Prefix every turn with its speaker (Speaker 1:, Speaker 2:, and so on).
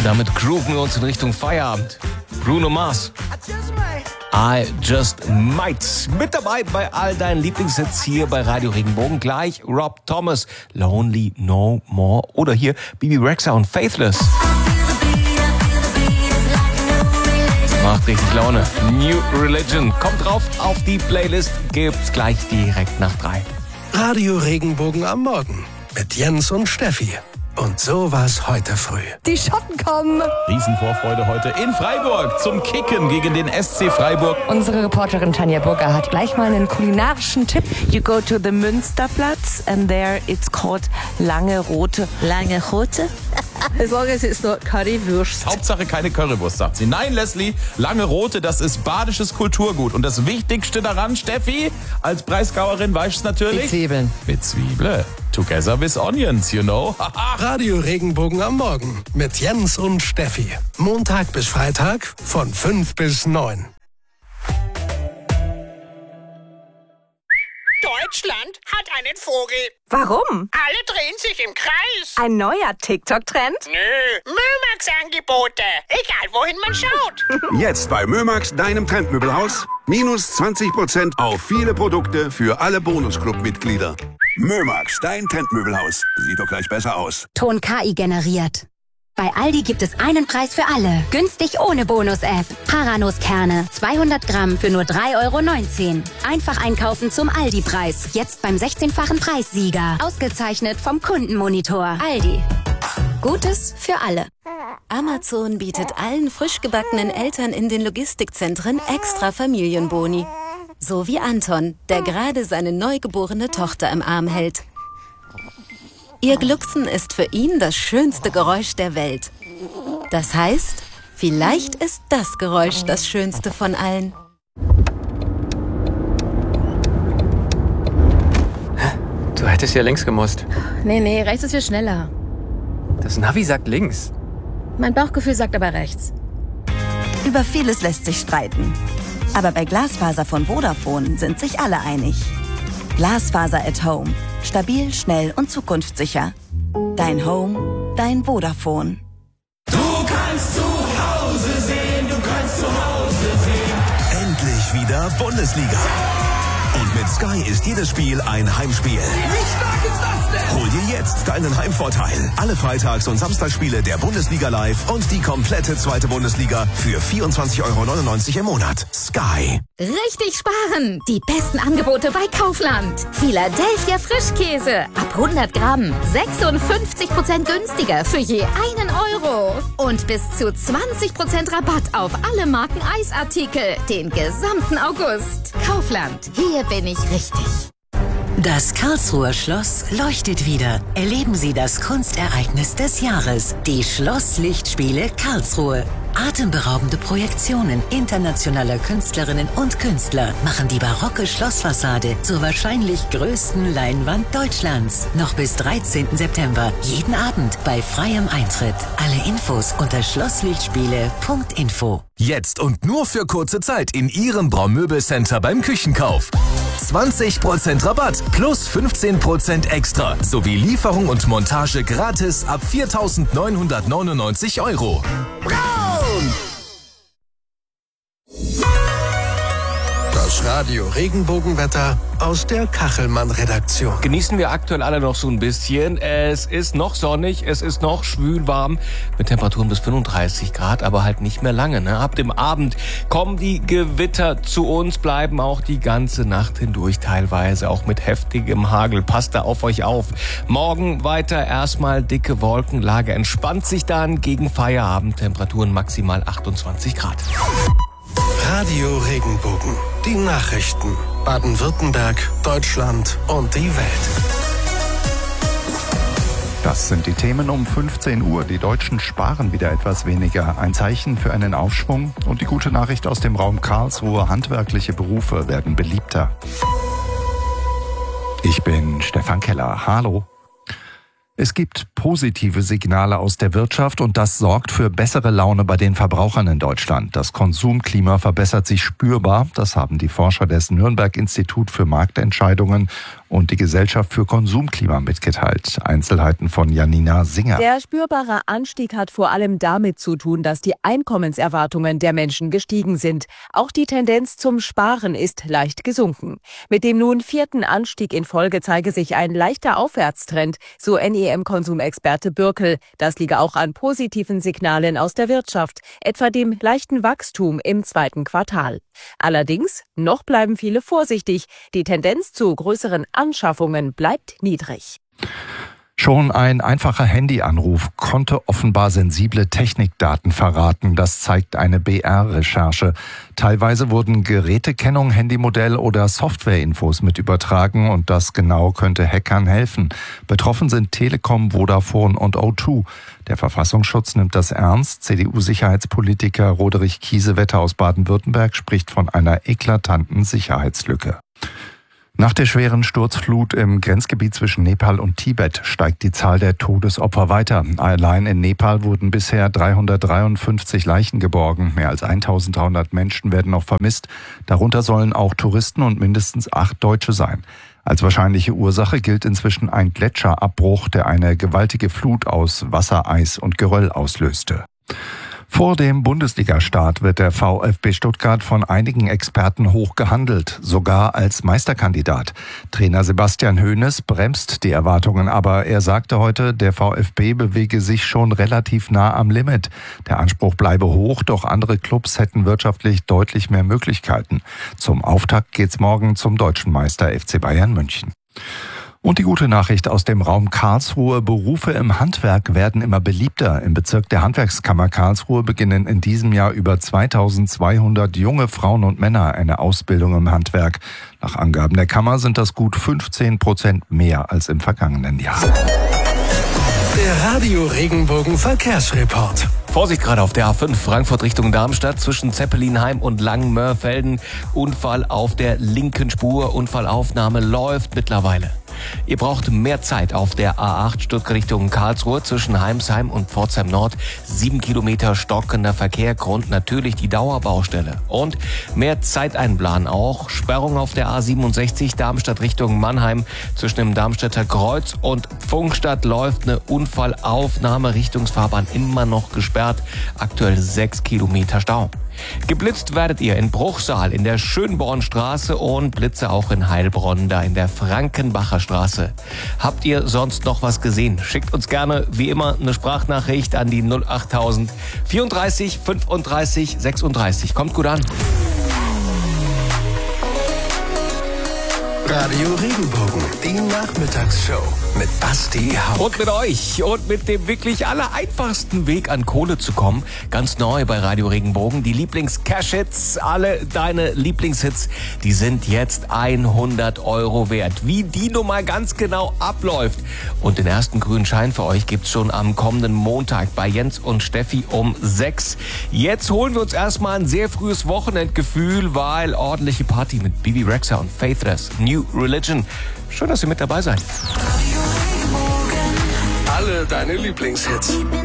Speaker 1: Damit grooven wir uns in Richtung Feierabend. Bruno Mars. I Just Might. Mit dabei bei all deinen Lieblingshits hier bei Radio Regenbogen. Gleich Rob Thomas, Lonely No More. Oder hier Bibi Rexha und Faithless. Macht richtig Laune. New Religion. Kommt drauf auf die Playlist. Gibt's gleich direkt nach 3.
Speaker 2: Radio Regenbogen am Morgen. Mit Jens und Steffi. Und so war's heute früh.
Speaker 3: Die Schotten kommen.
Speaker 4: Riesenvorfreude heute in Freiburg zum Kicken gegen den SC Freiburg.
Speaker 3: Unsere Reporterin Tanja Burger hat gleich mal einen kulinarischen Tipp.
Speaker 5: You go to the Münsterplatz and there it's called Lange Rote. Lange Rote? As long as it's not Currywurst.
Speaker 4: Hauptsache keine Currywurst, sagt sie. Nein, Leslie, Lange Rote, das ist badisches Kulturgut. Und das Wichtigste daran, Steffi, als Breisgauerin weißt du es natürlich.
Speaker 3: Die Zwiebeln.
Speaker 4: Mit Zwiebeln. Together with onions, you know.
Speaker 2: Radio Regenbogen am Morgen mit Jens und Steffi. Montag bis Freitag von 5 bis 9.
Speaker 6: Deutschland hat einen Vogel.
Speaker 3: Warum?
Speaker 6: Alle drehen sich im Kreis.
Speaker 3: Ein neuer TikTok-Trend?
Speaker 6: Nö, Mömax-Angebote. Egal, wohin man schaut.
Speaker 7: Jetzt bei Mömax, deinem Trendmöbelhaus. Minus 20% auf viele Produkte für alle Bonusclub-Mitglieder. Mömax, dein Trendmöbelhaus. Sieht doch gleich besser aus.
Speaker 8: Ton KI generiert. Bei Aldi gibt es einen Preis für alle. Günstig ohne Bonus-App. Paranuss-Kerne, 200 Gramm für nur 3,19 €. Einfach einkaufen zum Aldi-Preis. Jetzt beim 16-fachen Preissieger. Ausgezeichnet vom Kundenmonitor. Aldi. Gutes für alle.
Speaker 9: Amazon bietet allen frisch gebackenen Eltern in den Logistikzentren extra Familienboni. So wie Anton, der gerade seine neugeborene Tochter im Arm hält. Ihr Glucksen ist für ihn das schönste Geräusch der Welt. Das heißt, vielleicht ist das Geräusch das schönste von allen.
Speaker 10: Du hättest ja links gemusst.
Speaker 3: Nee, rechts ist viel schneller.
Speaker 10: Das Navi sagt links.
Speaker 3: Mein Bauchgefühl sagt aber rechts.
Speaker 11: Über vieles lässt sich streiten. Aber bei Glasfaser von Vodafone sind sich alle einig. Glasfaser at Home. Stabil, schnell und zukunftssicher. Dein Home, dein Vodafone.
Speaker 12: Du kannst zu Hause sehen, du kannst zu Hause sehen.
Speaker 13: Endlich wieder Bundesliga. Und mit Sky ist jedes Spiel ein Heimspiel.
Speaker 12: Wie stark ist das denn?
Speaker 13: Hol dir jetzt deinen Heimvorteil. Alle Freitags- und Samstagsspiele der Bundesliga live und die komplette zweite Bundesliga für 24,99 € im Monat. Sky.
Speaker 14: Richtig sparen! Die besten Angebote bei Kaufland. Philadelphia Frischkäse. Ab 100 Gramm. 56% günstiger für je 1 €. Und bis zu 20% Rabatt auf alle Marken Eisartikel. Den gesamten August. Kaufland. Hier bin ich richtig.
Speaker 15: Das Karlsruher Schloss leuchtet wieder. Erleben Sie das Kunstereignis des Jahres. Die Schlosslichtspiele Karlsruhe. Atemberaubende Projektionen internationaler Künstlerinnen und Künstler machen die barocke Schlossfassade zur wahrscheinlich größten Leinwand Deutschlands. Noch bis 13. September. Jeden Abend bei freiem Eintritt. Alle Infos unter schlosslichtspiele.info.
Speaker 13: Jetzt und nur für kurze Zeit in Ihrem Braumöbelcenter beim Küchenkauf. 20% Rabatt plus 15% extra sowie Lieferung und Montage gratis ab 4.999 €.
Speaker 2: Das Radio Regenbogenwetter aus der Kachelmann-Redaktion.
Speaker 1: Genießen wir aktuell alle noch so ein bisschen. Es ist noch sonnig, es ist noch schwül warm mit Temperaturen bis 35 Grad, aber halt nicht mehr lange. Ne? Ab dem Abend kommen die Gewitter zu uns, bleiben auch die ganze Nacht hindurch teilweise, auch mit heftigem Hagel. Passt da auf euch auf. Morgen weiter erstmal dicke Wolkenlage, entspannt sich dann gegen Feierabend, Temperaturen maximal 28 Grad.
Speaker 2: Radio Regenbogen. Die Nachrichten. Baden-Württemberg, Deutschland und die Welt.
Speaker 16: Das sind die Themen um 15 Uhr. Die Deutschen sparen wieder etwas weniger. Ein Zeichen für einen Aufschwung. Und die gute Nachricht aus dem Raum Karlsruhe. Handwerkliche Berufe werden beliebter. Ich bin Stefan Keller. Hallo. Es gibt positive Signale aus der Wirtschaft und das sorgt für bessere Laune bei den Verbrauchern in Deutschland. Das Konsumklima verbessert sich spürbar. Das haben die Forscher des Nürnberg Institut für Marktentscheidungen und die Gesellschaft für Konsumklima mitgeteilt. Einzelheiten von Janina Singer.
Speaker 17: Der spürbare Anstieg hat vor allem damit zu tun, dass die Einkommenserwartungen der Menschen gestiegen sind. Auch die Tendenz zum Sparen ist leicht gesunken. Mit dem nun 4. Anstieg in Folge zeige sich ein leichter Aufwärtstrend, so NEM-Konsumexperte Bürkel. Das liege auch an positiven Signalen aus der Wirtschaft, etwa dem leichten Wachstum im 2. Quartal. Allerdings, noch bleiben viele vorsichtig. Die Tendenz zu größeren Anschaffungen bleibt niedrig.
Speaker 16: Schon ein einfacher Handyanruf konnte offenbar sensible Technikdaten verraten. Das zeigt eine BR-Recherche. Teilweise wurden Gerätekennung, Handymodell oder Softwareinfos mit übertragen und das genau könnte Hackern helfen. Betroffen sind Telekom, Vodafone und O2. Der Verfassungsschutz nimmt das ernst. CDU-Sicherheitspolitiker Roderich Kiesewetter aus Baden-Württemberg spricht von einer eklatanten Sicherheitslücke. Nach der schweren Sturzflut im Grenzgebiet zwischen Nepal und Tibet steigt die Zahl der Todesopfer weiter. Allein in Nepal wurden bisher 353 Leichen geborgen. Mehr als 1300 Menschen werden noch vermisst. Darunter sollen auch Touristen und mindestens 8 Deutsche sein. Als wahrscheinliche Ursache gilt inzwischen ein Gletscherabbruch, der eine gewaltige Flut aus Wasser, Eis und Geröll auslöste. Vor dem Bundesligastart wird der VfB Stuttgart von einigen Experten hoch gehandelt, sogar als Meisterkandidat. Trainer Sebastian Hoeneß bremst die Erwartungen, aber er sagte heute, der VfB bewege sich schon relativ nah am Limit. Der Anspruch bleibe hoch, doch andere Clubs hätten wirtschaftlich deutlich mehr Möglichkeiten. Zum Auftakt geht's morgen zum deutschen Meister FC Bayern München. Und die gute Nachricht aus dem Raum Karlsruhe: Berufe im Handwerk werden immer beliebter. Im Bezirk der Handwerkskammer Karlsruhe beginnen in diesem Jahr über 2200 junge Frauen und Männer eine Ausbildung im Handwerk. Nach Angaben der Kammer sind das gut 15% mehr als im vergangenen Jahr.
Speaker 2: Der Radio Regenbogen Verkehrsreport.
Speaker 1: Vorsicht gerade auf der A5 Frankfurt Richtung Darmstadt zwischen Zeppelinheim und Langenmörfelden. Unfall auf der linken Spur. Unfallaufnahme läuft mittlerweile. Ihr braucht mehr Zeit auf der A8 Stuttgart Richtung Karlsruhe zwischen Heimsheim und Pforzheim Nord. 7 Kilometer stockender Verkehr, Grund natürlich die Dauerbaustelle. Und mehr Zeit einplanen auch. Sperrung auf der A67 Darmstadt Richtung Mannheim zwischen dem Darmstädter Kreuz und Pfungstadt läuft eine Unfallaufnahme. Richtungsfahrbahn immer noch gesperrt. Aktuell 6 Kilometer Stau. Geblitzt werdet ihr in Bruchsal in der Schönbornstraße und Blitze auch in Heilbronn, da in der Frankenbacher Straße. Habt ihr sonst noch was gesehen? Schickt uns gerne, wie immer, eine Sprachnachricht an die 08000 34 35 36. Kommt gut an.
Speaker 2: Radio Regenbogen, die Nachmittagsshow mit Basti Hauck.
Speaker 1: Und mit euch und mit dem wirklich allereinfachsten Weg an Kohle zu kommen. Ganz neu bei Radio Regenbogen. Die Lieblings-Cash-Hits, alle deine Lieblingshits, die sind jetzt 100 € wert. Wie die Nummer ganz genau abläuft. Und den ersten grünen Schein für euch gibt's schon am kommenden Montag bei Jens und Steffi um 6. Jetzt holen wir uns erstmal ein sehr frühes Wochenendgefühl, weil ordentliche Party mit Bibi Rexha und Faithless, New Religion. Schön, dass ihr mit dabei seid.
Speaker 2: Alle deine Lieblingshits.